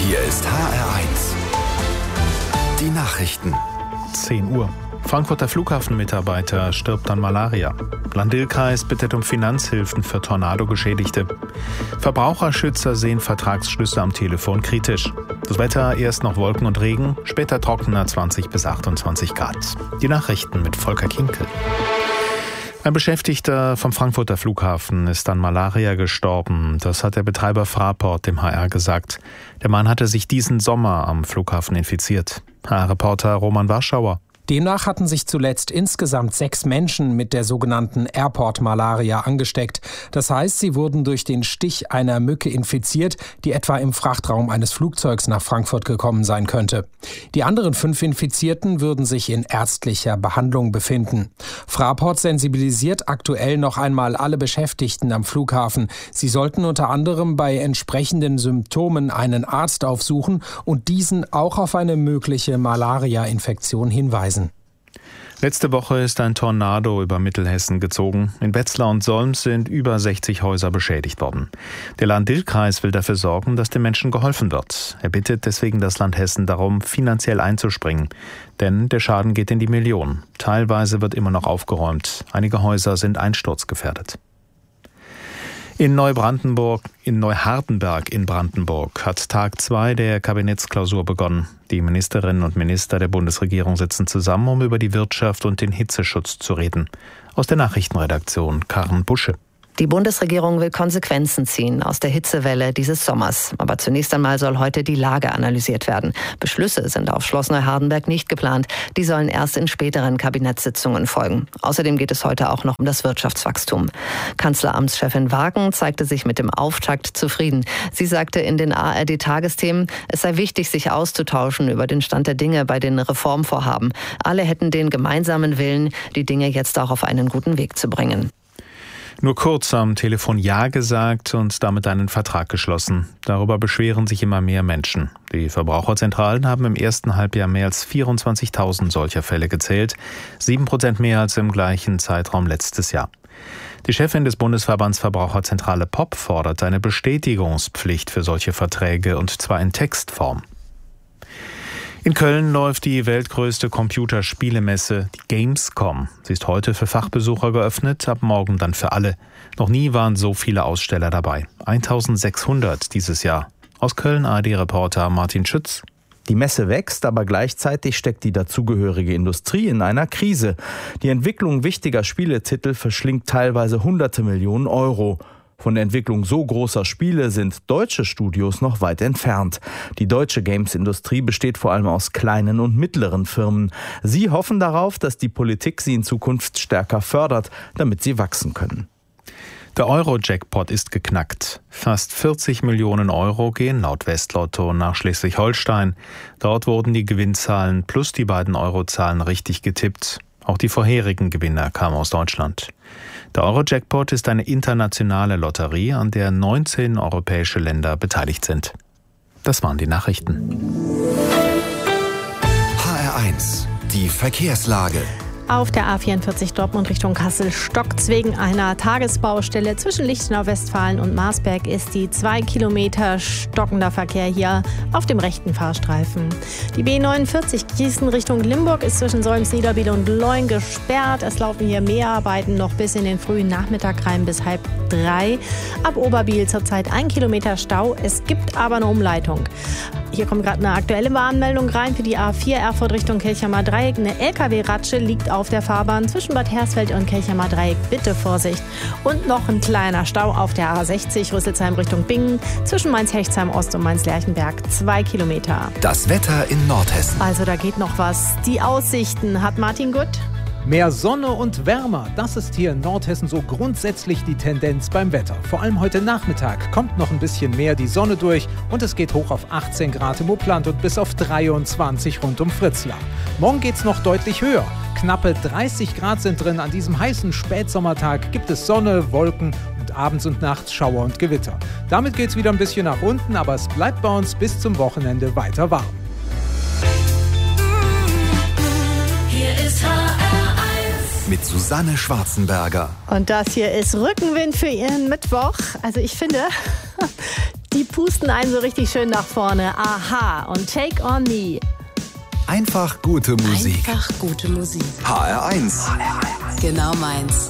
Hier ist HR1. Die Nachrichten. 10 Uhr. Frankfurter Flughafenmitarbeiter stirbt an Malaria. Land-Dill-Kreis bittet um Finanzhilfen für Tornado-Geschädigte. Verbraucherschützer sehen Vertragsschlüsse am Telefon kritisch. Das Wetter erst noch Wolken und Regen, später trockener 20 bis 28 Grad. Die Nachrichten mit Volker Kinkel. Ein Beschäftigter vom Frankfurter Flughafen ist an Malaria gestorben. Das hat der Betreiber Fraport dem HR gesagt. Der Mann hatte sich diesen Sommer am Flughafen infiziert. HR-Reporter Roman Warschauer. Demnach hatten sich zuletzt insgesamt 6 Menschen mit der sogenannten Airport-Malaria angesteckt. Das heißt, sie wurden durch den Stich einer Mücke infiziert, die etwa im Frachtraum eines Flugzeugs nach Frankfurt gekommen sein könnte. Die anderen 5 Infizierten würden sich in ärztlicher Behandlung befinden. Fraport sensibilisiert aktuell noch einmal alle Beschäftigten am Flughafen. Sie sollten unter anderem bei entsprechenden Symptomen einen Arzt aufsuchen und diesen auch auf eine mögliche Malaria-Infektion hinweisen. Letzte Woche ist ein Tornado über Mittelhessen gezogen. In Wetzlar und Solms sind über 60 Häuser beschädigt worden. Der Land-Dill-Kreis will dafür sorgen, dass den Menschen geholfen wird. Er bittet deswegen das Land Hessen darum, finanziell einzuspringen. Denn der Schaden geht in die Millionen. Teilweise wird immer noch aufgeräumt. Einige Häuser sind einsturzgefährdet. In Neuhardenberg in Brandenburg hat Tag 2 der Kabinettsklausur begonnen. Die Ministerinnen und Minister der Bundesregierung sitzen zusammen, um über die Wirtschaft und den Hitzeschutz zu reden. Aus der Nachrichtenredaktion Karen Busche. Die Bundesregierung will Konsequenzen ziehen aus der Hitzewelle dieses Sommers. Aber zunächst einmal soll heute die Lage analysiert werden. Beschlüsse sind auf Schloss Neuhardenberg nicht geplant. Die sollen erst in späteren Kabinettssitzungen folgen. Außerdem geht es heute auch noch um das Wirtschaftswachstum. Kanzleramtschefin Wagen zeigte sich mit dem Auftakt zufrieden. Sie sagte in den ARD-Tagesthemen, es sei wichtig, sich auszutauschen über den Stand der Dinge bei den Reformvorhaben. Alle hätten den gemeinsamen Willen, die Dinge jetzt auch auf einen guten Weg zu bringen. Nur kurz am Telefon Ja gesagt und damit einen Vertrag geschlossen. Darüber beschweren sich immer mehr Menschen. Die Verbraucherzentralen haben im ersten Halbjahr mehr als 24.000 solcher Fälle gezählt, 7% mehr als im gleichen Zeitraum letztes Jahr. Die Chefin des Bundesverbands Verbraucherzentrale POP fordert eine Bestätigungspflicht für solche Verträge, und zwar in Textform. In Köln läuft die weltgrößte Computerspielemesse, die Gamescom. Sie ist heute für Fachbesucher geöffnet, ab morgen dann für alle. Noch nie waren so viele Aussteller dabei. 1600 dieses Jahr. Aus Köln ARD-Reporter Martin Schütz. Die Messe wächst, aber gleichzeitig steckt die dazugehörige Industrie in einer Krise. Die Entwicklung wichtiger Spieletitel verschlingt teilweise hunderte Millionen Euro. Von der Entwicklung so großer Spiele sind deutsche Studios noch weit entfernt. Die deutsche Games-Industrie besteht vor allem aus kleinen und mittleren Firmen. Sie hoffen darauf, dass die Politik sie in Zukunft stärker fördert, damit sie wachsen können. Der Euro-Jackpot ist geknackt. Fast 40 Millionen Euro gehen laut Westlotto nach Schleswig-Holstein. Dort wurden die Gewinnzahlen plus die beiden Eurozahlen richtig getippt. Auch die vorherigen Gewinner kamen aus Deutschland. Der Euro-Jackpot ist eine internationale Lotterie, an der 19 europäische Länder beteiligt sind. Das waren die Nachrichten. HR1, die Verkehrslage. Auf der A44 Dortmund Richtung Kassel stockt's wegen einer Tagesbaustelle. Zwischen Lichtenau, Westfalen und Marsberg ist die 2 Kilometer stockender Verkehr hier auf dem rechten Fahrstreifen. Die B49 Gießen Richtung Limburg ist zwischen Solms, Niederbiel und Leun gesperrt. Es laufen hier Mehrarbeiten noch bis in den frühen Nachmittag rein bis 2:30. Ab Oberbiel zurzeit 1 Kilometer Stau. Es gibt aber eine Umleitung. Hier kommt gerade eine aktuelle Warnmeldung rein für die A4 Erfurt Richtung Kelchamer Dreieck. Eine LKW-Ratsche liegt auf der Fahrbahn zwischen Bad Hersfeld und Kelchamer Dreieck. Bitte Vorsicht. Und noch ein kleiner Stau auf der A60 Rüsselsheim Richtung Bingen zwischen Mainz-Hechtsheim Ost und Mainz-Lerchenberg. 2 Kilometer. Das Wetter in Nordhessen. Also da geht noch was. Die Aussichten hat Martin Gutt. Mehr Sonne und wärmer, das ist hier in Nordhessen so grundsätzlich die Tendenz beim Wetter. Vor allem heute Nachmittag kommt noch ein bisschen mehr die Sonne durch und es geht hoch auf 18 Grad im Upland und bis auf 23 rund um Fritzlar. Morgen geht's noch deutlich höher. Knappe 30 Grad sind drin. An diesem heißen Spätsommertag gibt es Sonne, Wolken und abends und nachts Schauer und Gewitter. Damit geht's wieder ein bisschen nach unten, aber es bleibt bei uns bis zum Wochenende weiter warm. Hier ist mit Susanne Schwarzenberger. Und das hier ist Rückenwind für Ihren Mittwoch. Also ich finde, die pusten einen so richtig schön nach vorne. Aha und Take on Me. Einfach gute Musik. Einfach gute Musik. HR1. Genau meins.